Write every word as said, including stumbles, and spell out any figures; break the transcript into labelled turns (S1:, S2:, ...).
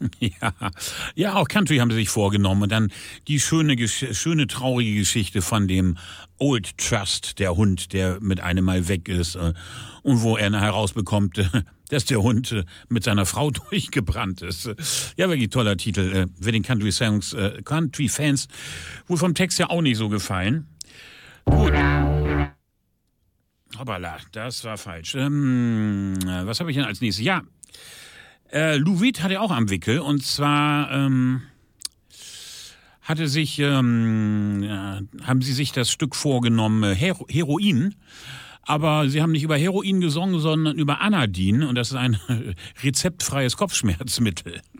S1: Ja, ja, auch Country haben sie sich vorgenommen. Und dann die schöne, Gesch- schöne, traurige Geschichte von dem Old Trust, der Hund, der mit einem Mal weg ist. äh, Und wo er herausbekommt, äh, dass der Hund äh, mit seiner Frau durchgebrannt ist. Äh, Ja, wirklich toller Titel. äh, Wird den Country-Songs, äh, Country-Fans wohl vom Text ja auch nicht so gefallen. Gut. Hoppala, das war falsch. Ähm, äh, was habe ich denn als nächstes? Ja, äh, Lou Reed hatte auch am Wickel. Und zwar ähm, hatte sich, ähm, ja, haben sie sich das Stück vorgenommen, äh, Hero Heroin. Aber sie haben nicht über Heroin gesungen, sondern über Anadin. Und das ist ein rezeptfreies Kopfschmerzmittel.